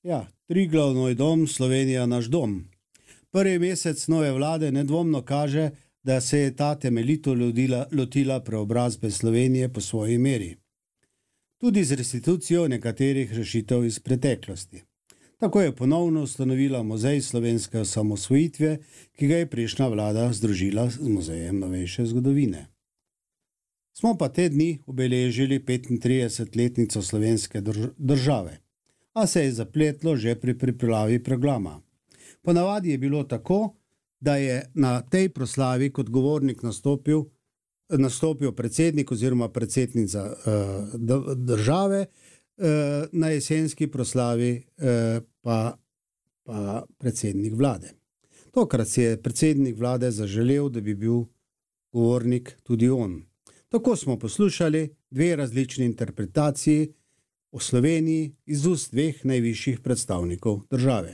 Ja, Triglav moj dom, Slovenija naš dom. Prvi mesec nove vlade nedvomno kaže, da se je ta temeljito lotila preobrazbe Slovenije po svoji meri. Tudi z restitucijo nekaterih rešitev iz preteklosti. Tako je ponovno ustanovila muzej slovenske osamosvojitve, ki ga je prejšnja vlada združila z muzejem novejše zgodovine. Smo pa te dni obeležili 35-letnico slovenske države, a se je zapletlo že pri pripravi programa. Ponavadi je bilo tako, da je na tej proslavi kot govornik nastopil predsednik oziroma predsednica države, na jesenski proslavi pa predsednik vlade. Tokrat si je predsednik vlade zaželel, da bi bil govornik tudi on. Tako smo poslušali dve različni interpretaciji o Sloveniji iz ust dveh najvišjih predstavnikov države.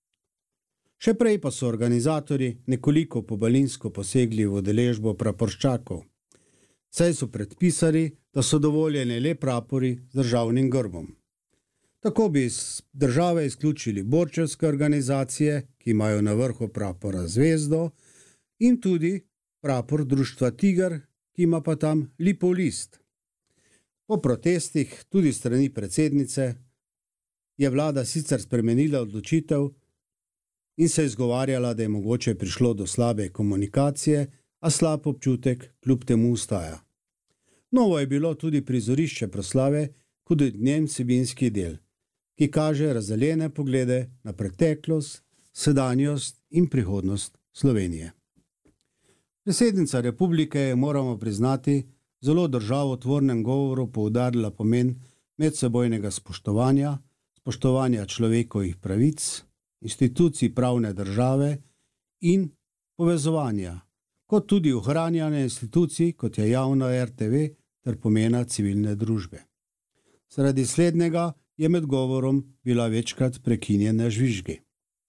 Še prej pa so organizatorji nekoliko pobalinsko posegli v udeležbo praporščakov, saj so predpisali, da so dovoljeni le prapori z državnim grbom. Tako bi iz države izključili borčevske organizacije, ki imajo na vrhu prapora zvezdo, in tudi prapor društva Tiger, ki ima pa tam lipov list. Po protestih tudi strani predsednice je vlada sicer spremenila odločitev in se izgovarjala, da je mogoče prišlo do slabe komunikacije, a slab občutek kljub temu ostaja. Novo je bilo tudi prizorišče proslave kot njen vsebinski del, ki kaže razdeljene poglede na preteklost, sedanjost in prihodnost Slovenije. Predsednica republike je, moramo priznati, zelo državotvornem govoru poudarila pomen medsebojnega spoštovanja, spoštovanja človekovih pravic, institucij pravne države in povezovanja, kot tudi ohranjanja institucij, kot je javna RTV ter pomena civilne družbe. Zaradi slednjega je med govorom bila večkrat prekinjena žvižgi.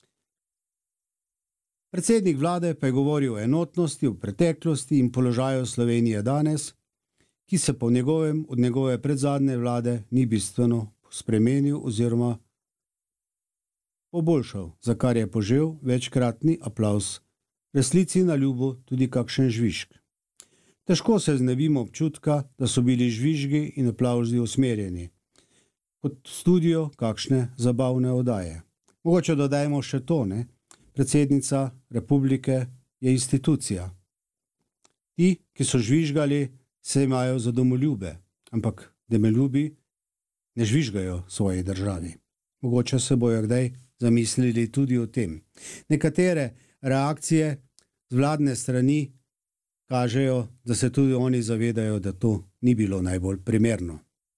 Predsednik vlade pa je govoril o enotnosti v preteklosti in položaju Slovenije danes, ki se po njegovem od njegove predzadnje vlade ni bistveno spremenil oziroma poboljšal, za kar je požel večkratni aplavz, resnici na ljubo tudi kakšen žvižg. Težko se znebimo občutka, da so bili žvižgi in aplavzi usmerjeni kot studio kakšne zabavne oddaje. Mogoče dodajmo še to, ne? Predsednica republike je institucija. Ti, ki so žvižgali, se imajo za domoljube, ampak domoljubi ne žvižgajo svoji državi. Mogoče se bojo kdaj zamislili tudi o tem. Nekatere reakcije z vladne strani kažejo, da se tudi oni zavedajo, da to ni bilo najbolj primerno.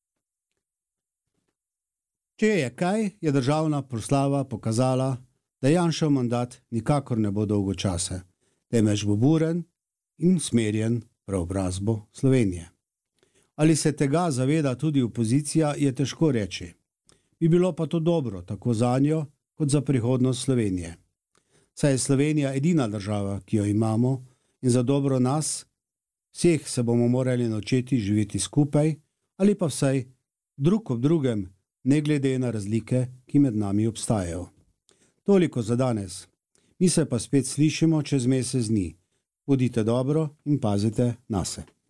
Če je kaj, je državna proslava pokazala, da Janšev mandat nikakor ne bo dolgočasen, temveč bo buren in usmerjen v preobrazbo Slovenije. Ali se tega zaveda tudi opozicija, je težko reči. Bi bilo pa to dobro, tako zanjo, kot za prihodnost Slovenije. Saj je Slovenija edina država, ki jo imamo, in za dobro nas, vseh se bomo morali naučiti živeti skupaj, ali pa vsaj drug ob drugem, ne glede na razlike, ki med nami obstajajo. Toliko za danes. Mi se pa spet slišimo čez mesec dni. Bodite dobro in pazite nase.